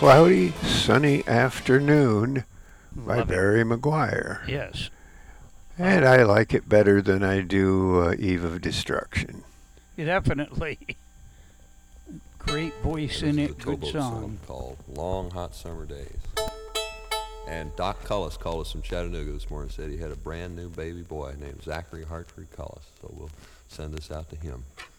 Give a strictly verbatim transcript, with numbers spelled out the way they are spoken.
Cloudy, Sunny Afternoon by Love it. Barry McGuire. Yes. And I like it better than I do uh, Eve of Destruction. Yeah, definitely. Great voice This in is it. a Good towboat song. called Long Hot Summer Days. And Doc Cullis called us from Chattanooga this morning and said he had a brand new baby boy named Zachary Hartford Cullis. So we'll send this out to him.